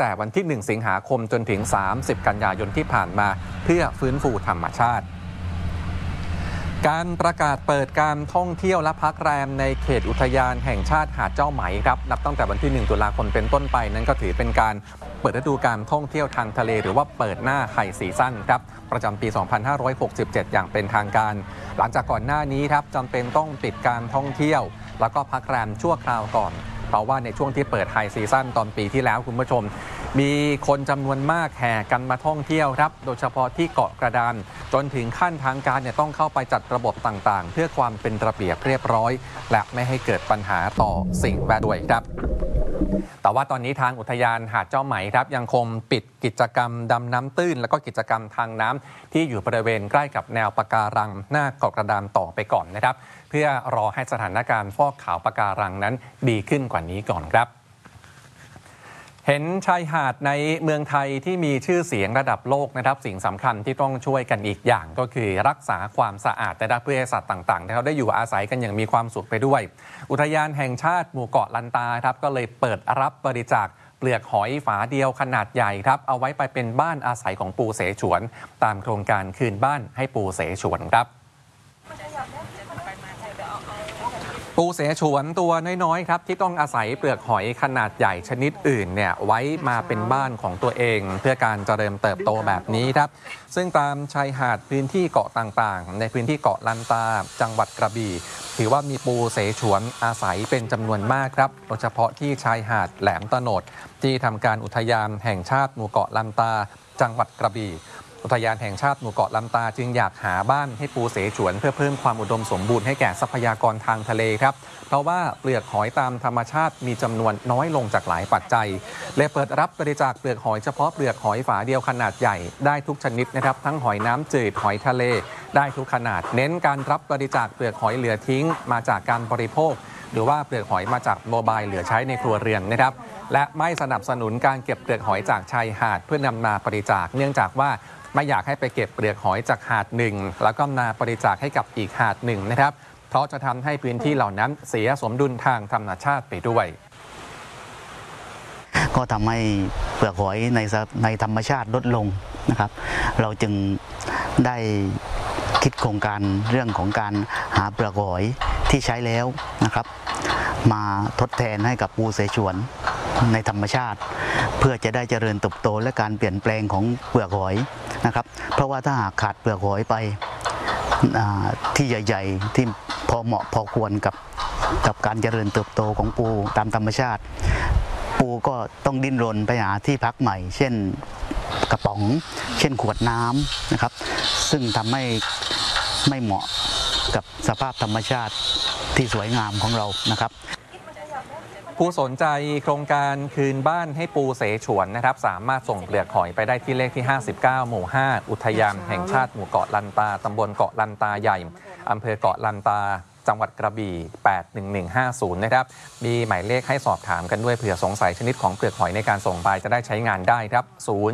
แต่วันที่1สิงหาคมจนถึง30กันยายนที่ผ่านมาเพื่อฟื้นฟูธรรมชาติการประกาศเปิดการท่องเที่ยวและพักแรมในเขตอุทยานแห่งชาติหาดเจ้าไหมครับนับตั้งแต่วันที่1ตุลาคมเป็นต้นไปนั้นก็ถือเป็นการเปิดฤดูการท่องเที่ยวทางทะเลหรือว่าเปิดหน้าไฮซีซั่นครับประจำปี 2567 อย่างเป็นทางการหลังจากก่อนหน้านี้ครับจำเป็นต้องปิดการท่องเที่ยวแล้วก็พักแรมชั่วคราวก่อนเพราะว่าในช่วงที่เปิดไฮซีซั่นตอนปีที่แล้วคุณผู้ชมมีคนจำนวนมากแห่กันมาท่องเที่ยวครับโดยเฉพาะที่เกาะกระดานจนถึงขั้นทางการต้องเข้าไปจัดระบบต่างๆเพื่อความเป็นระเบียบเรียบร้อยและไม่ให้เกิดปัญหาต่อสิ่งแวดล้อมครับแต่ว่าตอนนี้ทางอุทยานหาดเจ้าไหมครับยังคงปิดกิจกรรมดำน้ำตื้นและก็กิจกรรมทางน้ำที่อยู่บริเวณใกล้กับแนวปะการังหน้าเกาะกระดานต่อไปก่อนนะครับเพื่อรอให้สถานการณ์ฟอกขาวปะการังนั้นดีขึ้นกว่านี้ก่อนครับเห็นชายหาดในเมืองไทยที่มีชื่อเสียงระดับโลกนะครับสิ่งสำคัญที่ต้องช่วยกันอีกอย่างก็คือรักษาความสะอาดแต่เพื่อให้สัตว์ต่างๆเขาได้อยู่อาศัยกันอย่างมีความสุขไปด้วยอุทยานแห่งชาติหมู่เกาะลันตาครับก็เลยเปิดรับบริจาคเปลือกหอยฝาเดียวขนาดใหญ่ครับเอาไว้ไปเป็นบ้านอาศัยของปูเสฉวนตามโครงการคืนบ้านให้ปูเสฉวนครับปูเสฉวนตัวน้อยๆครับที่ต้องอาศัยเปลือกหอยขนาดใหญ่ชนิดอื่นไว้มาเป็นบ้านของตัวเองเพื่อการเจริญเติบโตแบบนี้ครับซึ่งตามชายหาดพื้นที่เกาะต่างๆในพื้นที่เกาะลันตาจังหวัดกระบี่ถือว่ามีปูเสฉวนอาศัยเป็นจำนวนมากครับโดยเฉพาะที่ชายหาดแหลมตะโนดที่ทำการอุทยานแห่งชาติหมู่เกาะลันตาจังหวัดกระบี่อุทยานแห่งชาติหมู่เกาะลันตาจึงอยากหาบ้านให้ปูเสฉวนเพื่อเพิ่มความอุดมสมบูรณ์ให้แก่ทรัพยากรทางทะเลครับเพราะว่าเปลือกหอยตามธรรมชาติมีจำนวนน้อยลงจากหลายปัจจัยเลยเปิดรับบริจาคเปลือกหอยเฉพาะเปลือกหอยฝาเดียวขนาดใหญ่ได้ทุกชนิดนะครับทั้งหอยน้ำจืดหอยทะเลได้ทุกขนาดเน้นการรับบริจาคเปลือกหอยเหลือทิ้งมาจากการบริโภคหรือว่าเปลือกหอยมาจากโมบายเหลือใช้ในครัวเรือนนะครับและไม่สนับสนุนการเก็บเปลือกหอยจากชายหาดเพื่อนำมาบริจาคเนื่องจากว่าไม่อยากให้ไปเก็บเปลือกหอยจากหาดหนึ่งแล้วก็มาบริจาคให้กับอีกหาดหนึ่งนะครับเพราะจะทำให้พื้นที่เหล่านั้นเสียสมดุลทางธรรมชาติไปด้วยก็ทำให้เปลือกหอยในธรรมชาติลดลงนะครับเราจึงได้คิดโครงการเรื่องของการหาเปลือกหอยที่ใช้แล้วนะครับมาทดแทนให้กับปูเสฉวนในธรรมชาติเพื่อจะได้เจริญเติบโตและการเปลี่ยนแปลงของเปลือกหอยนะครับเพราะว่าถ้าหากขาดเปลือกหอยไปที่ใหญ่ๆที่พอเหมาะพอควรกับการเจริญเติบโตของปูตามธรรมชาติปูก็ต้องดิ้นรนไปหาที่พักใหม่เช่นกระป๋องเช่นขวดน้ำนะครับซึ่งทำให้ไม่เหมาะกับสภาพธรรมชาติที่สวยงามของเรานะครับผู้สนใจโครงการคืนบ้านให้ปูเสฉวนนะครับสามารถส่งเปลือกหอยไปได้ที่เลขที่59หมู่5อุทยานแห่งชาติหมู่เกาะลันตาตำบลเกาะลันตาใหญ่อำเภอเกาะลันตาจังหวัดกระบี่81150นะครับมีหมายเลขให้สอบถามกันด้วยเผื่อสงสัยชนิดของเปลือกหอยในการส่งไปจะได้ใช้งานได้ครับ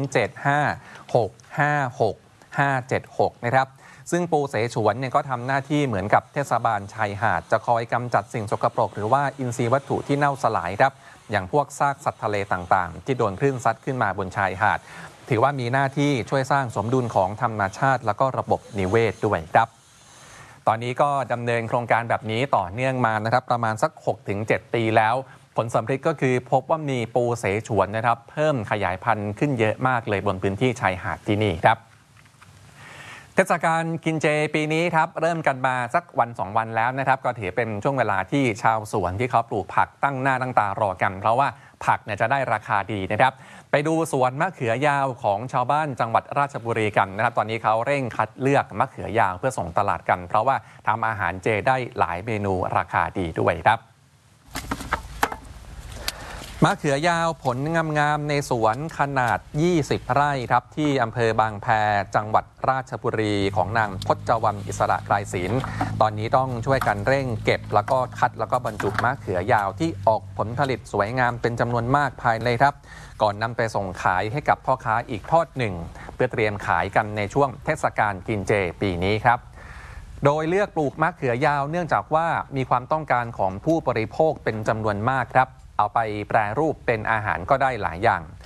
0756565576นะครับซึ่งปูเสฉวนก็ทำหน้าที่เหมือนกับเทศบาลชายหาดจะคอยกำจัดสิ่งสกปรกหรือว่าอินทรีย์วัตถุที่เน่าสลายครับอย่างพวกซากสัตว์ทะเลต่างๆที่โดนคลื่นซัดขึ้นมาบนชายหาดถือว่ามีหน้าที่ช่วยสร้างสมดุลของธรรมชาติและก็ระบบนิเวศด้วยครับตอนนี้ก็ดำเนินโครงการแบบนี้ต่อเนื่องมานะครับประมาณสัก 6-7 ปีแล้วผลสำเร็จก็คือพบว่ามีปูเสฉวนนะครับเพิ่มขยายพันธุ์ขึ้นเยอะมากเลยบนพื้นที่ชายหาดที่นี่ครับเทศกาลกินเจปีนี้ครับเริ่มกันมาสัก1-2 วันแล้วนะครับก็ถือเป็นช่วงเวลาที่ชาวสวนที่เขาปลูกผักตั้งหน้าตั้งตารอกันเพราะว่าผักจะได้ราคาดีนะครับไปดูสวนมะเขือยาวของชาวบ้านจังหวัดราชบุรีกันนะครับตอนนี้เขาเร่งคัดเลือกมะเขือยาวเพื่อส่งตลาดกันเพราะว่าทำอาหารเจได้หลายเมนูราคาดีด้วยครับมะเขือยาวผลงามๆในสวนขนาด20 ไร่ครับที่อำเภอบางแพจังหวัดราชบุรีของนางพจวรรณอิสระไกรศิลป์ตอนนี้ต้องช่วยกันเร่งเก็บแล้วก็คัดแล้วก็บรรจุมะเขือยาวที่ออกผลผลิตสวยงามเป็นจำนวนมากภายในครับก่อนนำไปส่งขายให้กับพ่อค้าอีกทอดหนึ่งเพื่อเตรียมขายกันในช่วงเทศกาลกินเจปีนี้ครับโดยเลือกปลูกมะเขือยาวเนื่องจากว่ามีความต้องการของผู้บริโภคเป็นจำนวนมากครับเอาไปแปรรูปเป็นอาหารก็ได้หลายอย่าง